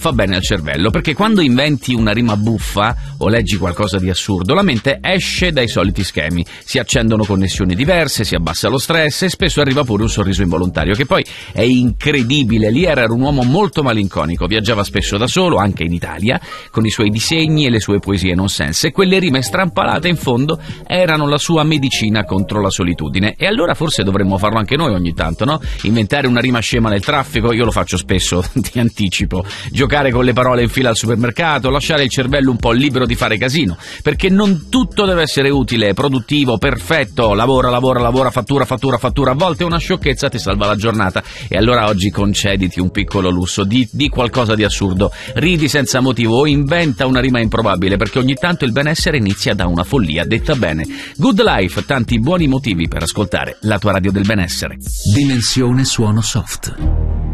fa bene al cervello, perché quando inventi una rima buffa o leggi qualcosa di assurdo, la mente esce dai soliti schemi, si accendono connessioni diverse, si abbassa lo stress e spesso arriva pure un sorriso involontario, che poi è incredibile. Lier era un uomo molto malinconico, viaggiava spesso da solo, anche in Italia, con i suoi disegni e le sue poesie nonsense, e quelle rime strampalate in fondo erano la sua medicina contro la solitudine. E allora forse dovremmo farlo anche noi ogni tanto, no? Inventare una rima scema nel traffico, io lo faccio spesso, ti anticipo, giocare con le parole in fila al supermercato, lasciare il cervello un po' libero di fare casino, perché non tutto deve essere utile, produttivo, perfetto, lavora, fattura, a volte una sciocchezza ti salva la giornata. E allora oggi concediti un piccolo lusso, di qualcosa di assurdo, ridi senza motivo o inventa una rima improbabile, perché ogni tanto il benessere inizia da una follia detta bene. Good Life, tanti buoni motivi per ascoltare la tua radio del benessere. Dimensione suono soft.